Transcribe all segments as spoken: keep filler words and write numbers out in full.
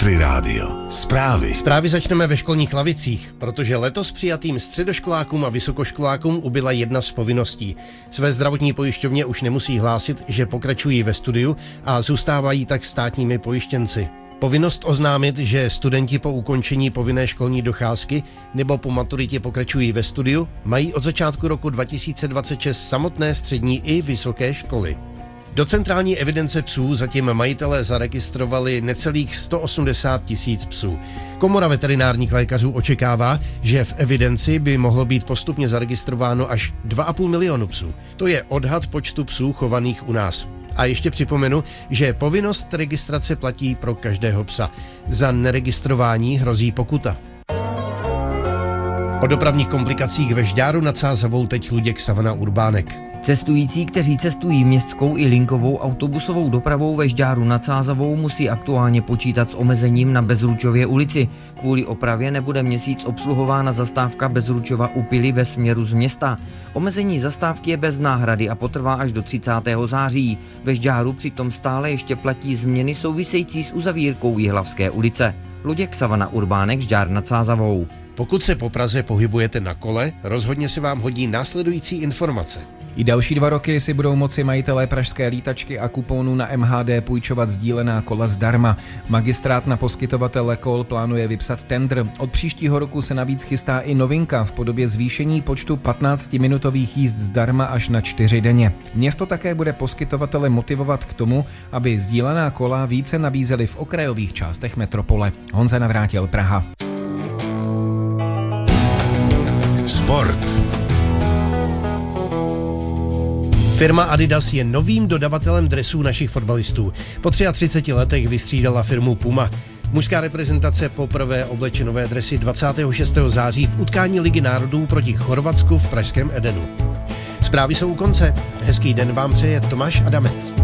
Country Radio. Zprávy. Zprávy začneme ve školních lavicích, protože letos přijatým středoškolákům a vysokoškolákům ubyla jedna z povinností. Své zdravotní pojišťovně už nemusí hlásit, že pokračují ve studiu a zůstávají tak státními pojištěnci. Povinnost oznámit, že studenti po ukončení povinné školní docházky nebo po maturitě pokračují ve studiu, mají od začátku roku dva tisíce dvacet šest samotné střední i vysoké školy. Do centrální evidence psů zatím majitelé zaregistrovali necelých sto osmdesát tisíc psů. Komora veterinárních lékařů očekává, že v evidenci by mohlo být postupně zaregistrováno až dva a půl milionu psů. To je odhad počtu psů chovaných u nás. A ještě připomenu, že povinnost registrace platí pro každého psa. Za neregistrování hrozí pokuta. O dopravních komplikacích ve Žďáru nad Sázavou teď Luděk Savana Urbánek. Cestující, kteří cestují městskou i linkovou autobusovou dopravou ve Žďáru nad Sázavou, musí aktuálně počítat s omezením na Bezručově ulici. Kvůli opravě nebude měsíc obsluhována zastávka Bezručova u Pily ve směru z města. Omezení zastávky je bez náhrady a potrvá až do třicátého září. Ve Žďáru přitom stále ještě platí změny související s uzavírkou Jihlavské ulice. Luděk Savana Urbánek, Žďár nad Sázavou. Pokud se po Praze pohybujete na kole, rozhodně se vám hodí následující informace. I další dva roky si budou moci majitelé pražské lítačky a kuponů na M H D půjčovat sdílená kola zdarma. Magistrát na poskytovatele kol plánuje vypsat tendr. Od příštího roku se navíc chystá i novinka v podobě zvýšení počtu patnáctiminutových jízd zdarma až na čtyři denně. Město také bude poskytovatele motivovat k tomu, aby sdílená kola více nabízely v okrajových částech metropole. Honza Navrátil, Praha. Sport. Firma Adidas je novým dodavatelem dresů našich fotbalistů. Po třiatřiceti letech vystřídala firmu Puma. Mužská reprezentace poprvé obleče nové dresy dvacátého šestého září v utkání Ligy národů proti Chorvatsku v pražském Edenu. Zprávy jsou u konce. Hezký den vám přeje Tomáš Adamec.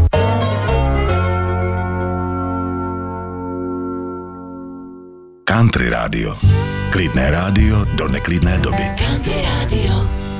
Country Radio. Klidné rádio do neklidné doby. Country Radio.